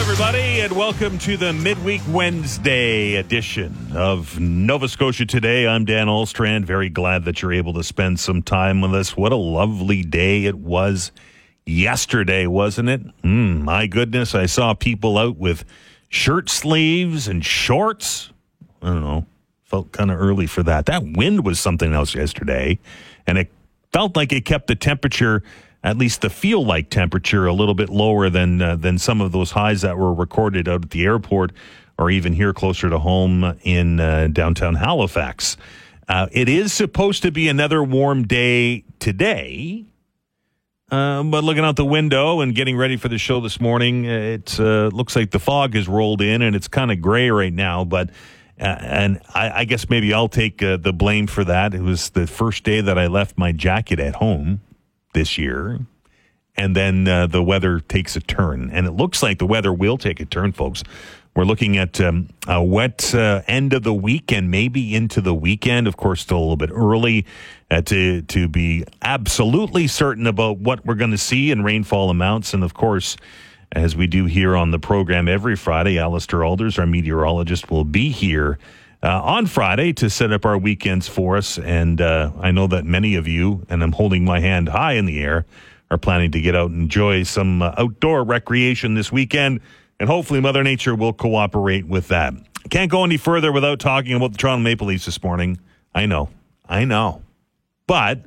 everybody, and welcome to the Midweek Wednesday edition of Nova Scotia Today. I'm Dan Olstrand. Very glad that you're able to spend some time with us. What a lovely day it was yesterday, wasn't it? My goodness, I saw people out with shirt sleeves and shorts. I don't know, felt kind of early for that. That wind was something else yesterday, and it felt like it kept the temperature, at least the feel-like temperature, a little bit lower than some of those highs that were recorded out at the airport or even here closer to home in downtown Halifax. It is supposed to be another warm day today, but looking out the window and getting ready for the show this morning, it looks like the fog has rolled in and it's kind of gray right now, but and I guess maybe I'll take the blame for that. It was the first day that I left my jacket at home this year, and then the weather takes a turn, and it looks like the weather will take a turn, folks. We're looking at a wet end of the week and maybe into the weekend. Of course, still a little bit early to be absolutely certain about what we're going to see in rainfall amounts. And of course, as we do here on the program every Friday, Alistair Alders, our meteorologist, will be here on Friday to set up our weekends for us. And I know that many of you, and I'm holding my hand high in the air, are planning to get out and enjoy some outdoor recreation this weekend. And hopefully Mother Nature will cooperate with that. Can't go any further without talking about the Toronto Maple Leafs this morning. I know. But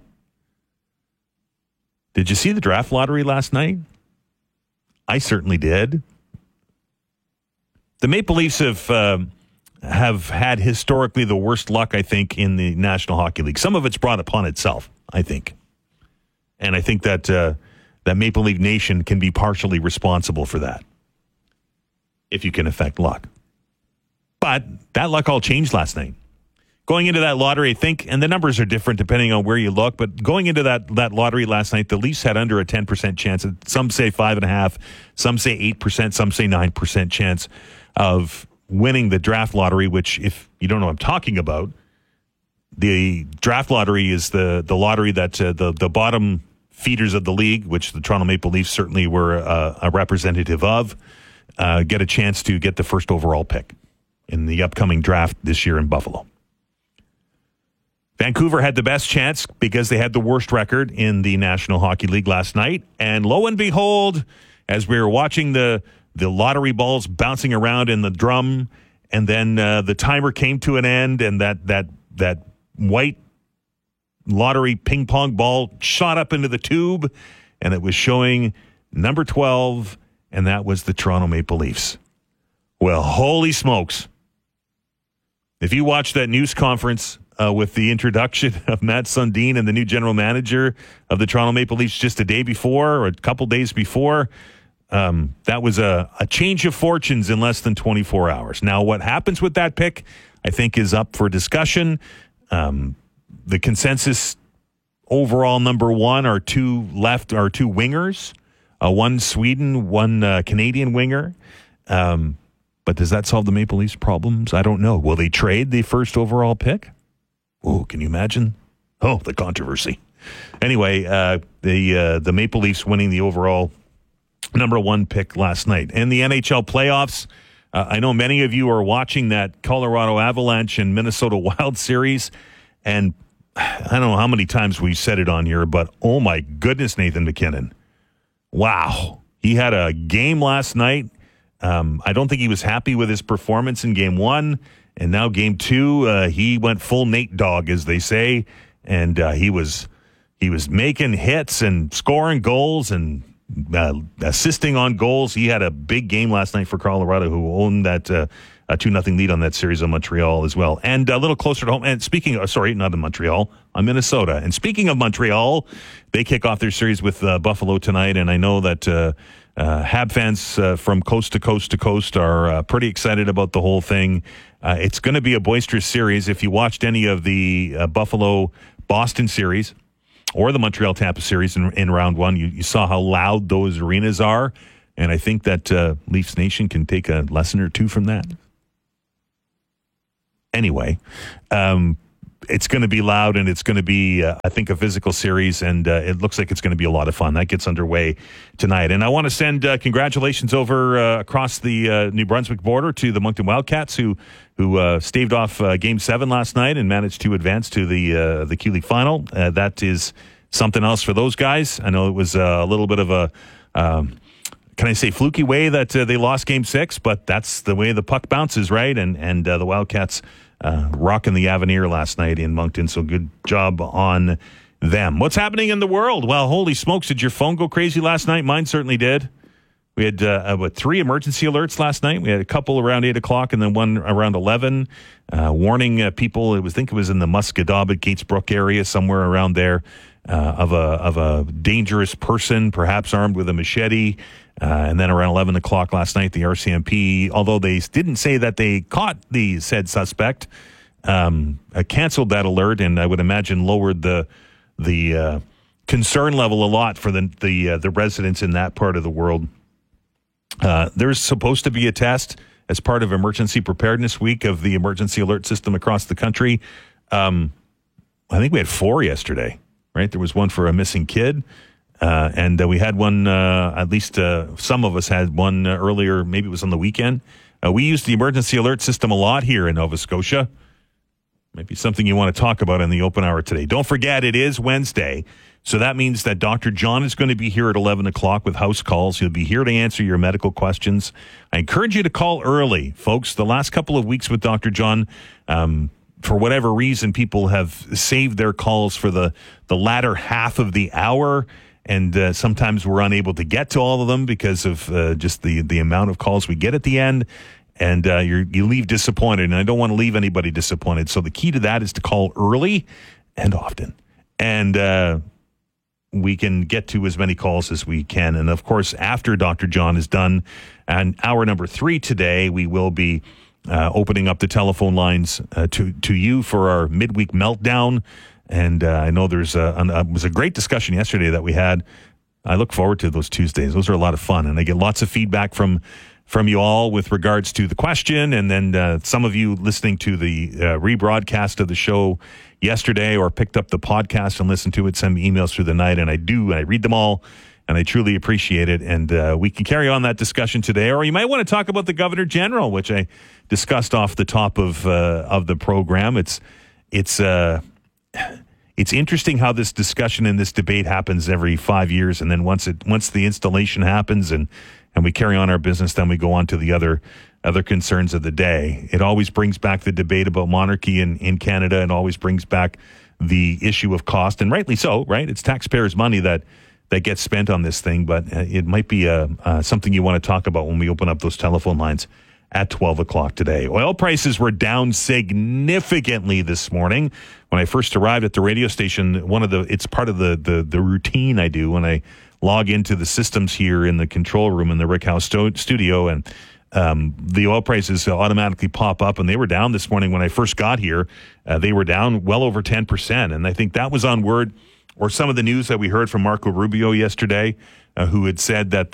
did you see the draft lottery last night? I certainly did. The Maple Leafs have had historically the worst luck, I think, in the National Hockey League. Some of it's brought upon itself, I think. And I think that that Maple Leaf Nation can be partially responsible for that, if you can affect luck. But that luck all changed last night. Going into that lottery, I think, and the numbers are different depending on where you look, but going into that lottery last night, the Leafs had under a 10% chance. Some say 5.5%, some say 8%, some say 9% chance of winning the draft lottery, which, if you don't know what I'm talking about, the draft lottery is the lottery that the bottom feeders of the league, which the Toronto Maple Leafs certainly were a representative of, get a chance to get the first overall pick in the upcoming draft this year in Buffalo. Vancouver had the best chance because they had the worst record in the National Hockey League last night. And lo and behold, as we were watching the lottery balls bouncing around in the drum, and then the timer came to an end, and that white lottery ping pong ball shot up into the tube, and it was showing number 12, and that was the Toronto Maple Leafs. Well, holy smokes. If you watch that news conference with the introduction of Matt Sundin and the new general manager of the Toronto Maple Leafs just a day before or a couple days before, that was a change of fortunes in less than 24 hours. Now, what happens with that pick, I think, is up for discussion. The consensus overall number one are two wingers, one Sweden, one Canadian winger. But does that solve the Maple Leafs' problems? I don't know. Will they trade the first overall pick? Oh, can you imagine? Oh, the controversy. Anyway, the Maple Leafs winning the overall number one pick last night. And the NHL playoffs, I know many of you are watching that Colorado Avalanche and Minnesota Wild series, and I don't know how many times we've said it on here, but oh my goodness, Nathan MacKinnon. Wow. He had a game last night. I don't think he was happy with his performance in game one, and now game two, he went full Nate Dogg, as they say, and he was making hits and scoring goals and assisting on goals. He had a big game last night for Colorado, who owned that 2-0 lead on that series on Montreal as well. And a little closer to home, and speaking of, sorry, not in Montreal, on Minnesota. And speaking of Montreal, they kick off their series with Buffalo tonight, and I know that Hab fans from coast to coast to coast are pretty excited about the whole thing. It's going to be a boisterous series. If you watched any of the Buffalo-Boston series or the Montreal-Tampa series in round one, you saw how loud those arenas are, and I think that Leafs Nation can take a lesson or two from that. Anyway, it's going to be loud, and it's going to be, I think, a physical series, and it looks like it's going to be a lot of fun. That gets underway tonight. And I want to send congratulations over across the New Brunswick border to the Moncton Wildcats, who staved off Game 7 last night and managed to advance to the Q-League final. That is something else for those guys. I know it was a little bit of a, can I say, fluky way that they lost Game 6, but that's the way the puck bounces, right? And the Wildcats rocking the Avenir last night in Moncton, so good job on them. What's happening in the world? Well, holy smokes, did your phone go crazy last night? Mine certainly did. We had 3 emergency alerts last night. We had a couple around 8 o'clock and then one around 11, warning people. I think it was in the Musquodoboit, Gatesbrook area, somewhere around there, of a dangerous person, perhaps armed with a machete. And then around 11 o'clock last night, the RCMP, although they didn't say that they caught the said suspect, canceled that alert, and I would imagine lowered the concern level a lot for the residents in that part of the world. There's supposed to be a test as part of Emergency Preparedness Week of the emergency alert system across the country. I think we had 4 yesterday, right? There was one for a missing kid. And we had one, at least some of us had one earlier, maybe it was on the weekend. We use the emergency alert system a lot here in Nova Scotia. Might be something you want to talk about in the open hour today. Don't forget, it is Wednesday, so that means that Dr. John is going to be here at 11 o'clock with house calls. He'll be here to answer your medical questions. I encourage you to call early, folks. The last couple of weeks with Dr. John, for whatever reason, people have saved their calls for the latter half of the hour. And sometimes we're unable to get to all of them because of just the amount of calls we get at the end. And you leave disappointed, and I don't want to leave anybody disappointed. So the key to that is to call early and often. And we can get to as many calls as we can. And, of course, after Dr. John is done, and hour number 3 today, we will be opening up the telephone lines to you for our midweek meltdown. And I know there's was a great discussion yesterday that we had. I look forward to those Tuesdays. Those are a lot of fun. And I get lots of feedback from you all with regards to the question. And then some of you listening to the rebroadcast of the show yesterday or picked up the podcast and listened to it, send me emails through the night. And I read them all. And I truly appreciate it. And we can carry on that discussion today. Or you might want to talk about the Governor General, which I discussed off the top of the program. It's interesting how this discussion and this debate happens every 5 years, and then once the installation happens and we carry on our business, then we go on to the other concerns of the day. It always brings back the debate about monarchy in Canada, and always brings back the issue of cost, and rightly so, right? It's taxpayers' money that gets spent on this thing, but it might be something you want to talk about when we open up those telephone lines at 12 o'clock today. Oil prices were down significantly this morning. When I first arrived at the radio station, it's part of the routine I do when I log into the systems here in the control room in the Rick House studio, and the oil prices automatically pop up, and they were down this morning. When I first got here, they were down well over 10%, and I think that was on word, or some of the news that we heard from Marco Rubio yesterday, who had said that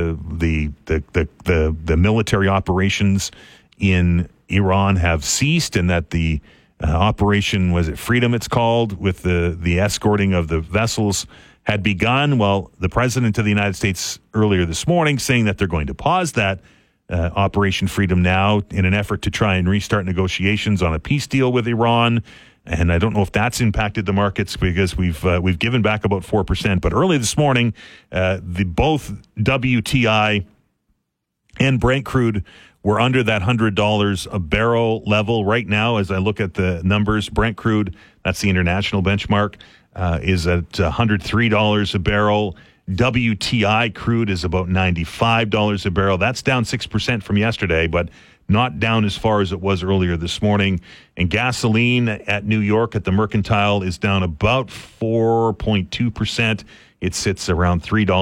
the military operations in Iran have ceased, and that the operation, was it Freedom it's called, with the escorting of the vessels had begun. Well, the President of the United States earlier this morning saying that they're going to pause that Operation Freedom now in an effort to try and restart negotiations on a peace deal with Iran. And I don't know if that's impacted the markets, because we've given back about 4%. But early this morning, both WTI and Brent crude were under that $100 a barrel level right now. As I look at the numbers, Brent crude, that's the international benchmark, is at $103 a barrel. WTI crude is about $95 a barrel. That's down 6% from yesterday, but not down as far as it was earlier this morning. And gasoline at New York at the Mercantile is down about 4.2%. It sits around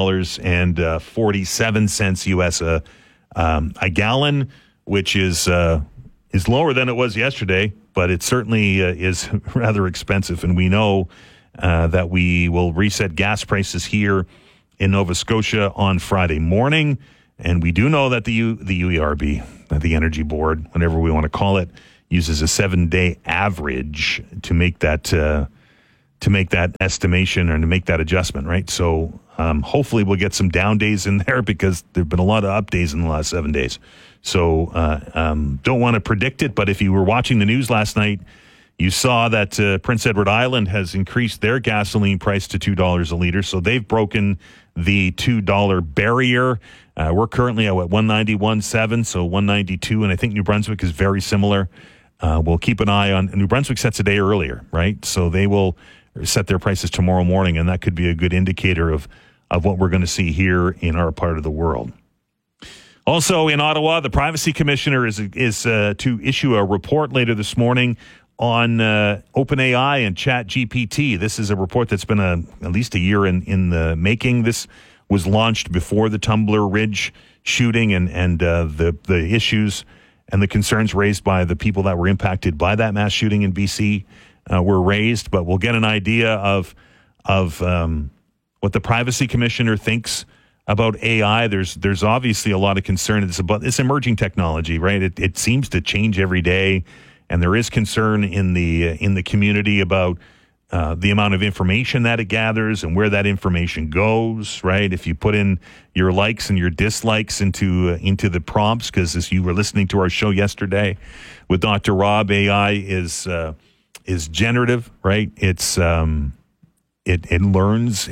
$3.47 US a gallon, which is lower than it was yesterday, but it certainly is rather expensive. And we know that we will reset gas prices here in Nova Scotia on Friday morning. And we do know that the UERB, the Energy Board, whatever we want to call it, uses a 7-day average to make that estimation or to make that adjustment, right? So hopefully we'll get some down days in there because there have been a lot of up days in the last 7 days. So don't want to predict it, but if you were watching the news last night, you saw that Prince Edward Island has increased their gasoline price to $2 a liter. So they've broken the $2 barrier. We're currently at $1.91.7, so $1.92, and I think New Brunswick is very similar. We'll keep an eye on New Brunswick sets a day earlier, right? So they will set their prices tomorrow morning, and that could be a good indicator of what we're going to see here in our part of the world. Also in Ottawa, the Privacy Commissioner is to issue a report later this morning on OpenAI and ChatGPT. This is a report that's been at least a year in the making. This was launched before the Tumbler Ridge shooting and the issues and the concerns raised by the people that were impacted by that mass shooting in BC were raised. But we'll get an idea of what the Privacy Commissioner thinks about AI. There's obviously a lot of concern. It's about this emerging technology, right? It seems to change every day. And there is concern in the community about the amount of information that it gathers and where that information goes, right? If you put in your likes and your dislikes into the prompts, because as you were listening to our show yesterday with Dr. Rob, AI is generative, right? It learns.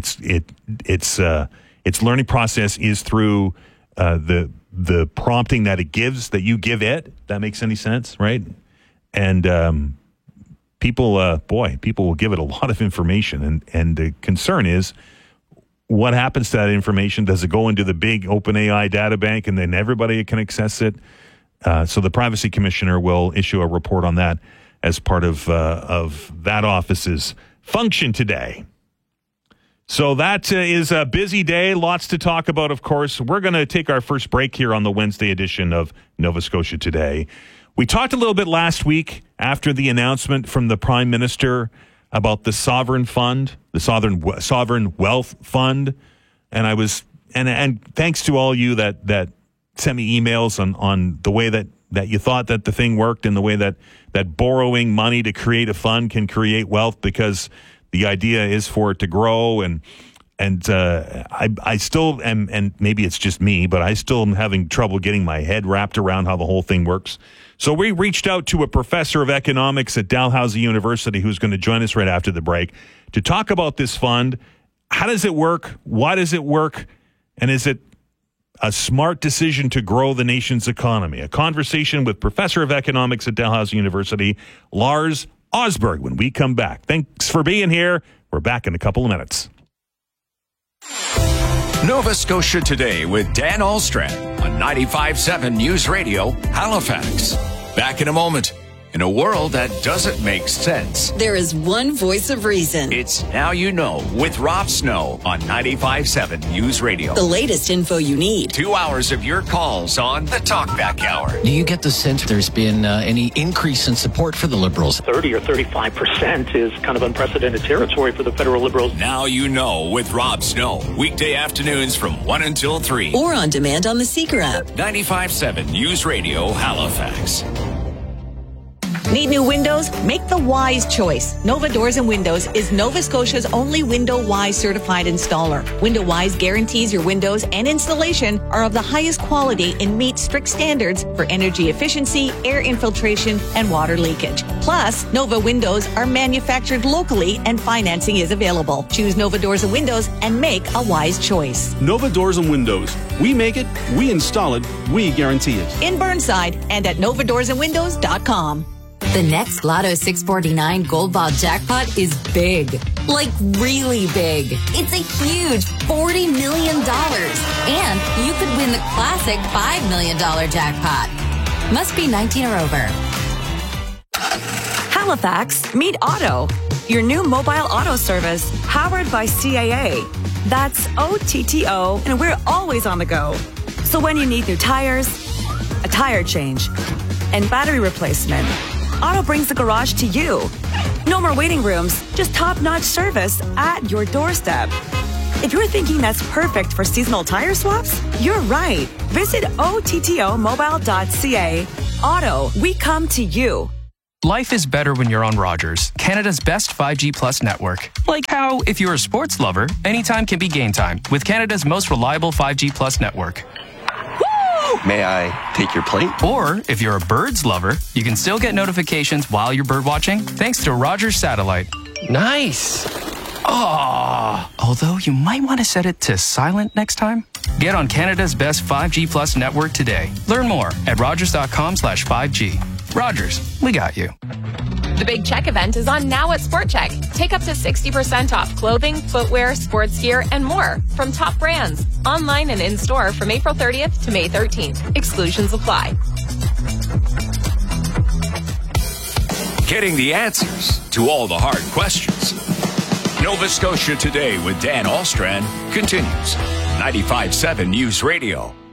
Its learning process is through the prompting that it gives, that you give it. That makes any sense, right? And people will give it a lot of information. And the concern is, what happens to that information? Does it go into the big OpenAI data bank and then everybody can access it? So the Privacy Commissioner will issue a report on that as part of that office's function today. So that is a busy day. Lots to talk about, of course. We're going to take our first break here on the Wednesday edition of Nova Scotia Today. We talked a little bit last week after the announcement from the Prime Minister about the Sovereign Fund, the Sovereign Wealth Fund, and thanks to all you that sent me emails on the way that you thought that the thing worked and the way that borrowing money to create a fund can create wealth, because the idea is for it to grow and I still am, and maybe it's just me, but I still am having trouble getting my head wrapped around how the whole thing works. So we reached out to a professor of economics at Dalhousie University who's going to join us right after the break to talk about this fund. How does it work? Why does it work? And is it a smart decision to grow the nation's economy? A conversation with professor of economics at Dalhousie University, Lars Osberg, when we come back. Thanks for being here. We're back in a couple of minutes. Nova Scotia Today with Dan Alstrand on 95.7 News Radio, Halifax. Back in a moment. In a world that doesn't make sense, there is one voice of reason. It's Now You Know with Rob Snow on 95.7 News Radio. The latest info you need. 2 hours of your calls on the Talkback Hour. Do you get the sense there's been any increase in support for the Liberals? 30 or 35% is kind of unprecedented territory for the federal Liberals. Now You Know with Rob Snow. Weekday afternoons from 1 until 3. Or on demand on the Seeker app. 95.7 News Radio, Halifax. Need new windows? Make the wise choice. Nova Doors and Windows is Nova Scotia's only Window Wise certified installer. Window Wise guarantees your windows and installation are of the highest quality and meet strict standards for energy efficiency, air infiltration, and water leakage. Plus, Nova windows are manufactured locally and financing is available. Choose Nova Doors and Windows and make a wise choice. Nova Doors and Windows. We make it, we install it, we guarantee it. In Burnside and at novadoorsandwindows.com. The next Lotto 649 Gold Ball jackpot is big. Like really big. It's a huge $40 million. And you could win the classic $5 million jackpot. Must be 19 or over. Halifax, meet Auto, your new mobile auto service powered by CAA. That's OTTO, and we're always on the go. So when you need new tires, a tire change, and battery replacement, Auto brings the garage to you. No more waiting rooms, just top-notch service at your doorstep. If you're thinking that's perfect for seasonal tire swaps, you're right. Visit OTTOmobile.ca Auto, we come to you. Life is better when you're on Rogers, Canada's best 5G Plus network. Like how, if you're a sports lover, anytime can be game time with Canada's most reliable 5G Plus network. Woo! May I take your plate? Or, if you're a birds lover, you can still get notifications while you're bird watching thanks to Rogers Satellite. Nice. Oh, although you might want to set it to silent next time. Get on Canada's best 5G Plus network today. Learn more at rogers.com/5G. Rogers, we got you. The Big Check event is on now at Sport Check. Take up to 60% off clothing, footwear, sports gear, and more from top brands. Online and in-store from April 30th to May 13th. Exclusions apply. Getting the answers to all the hard questions. Nova Scotia Today with Dan Ahlstrand continues. 95.7 News Radio.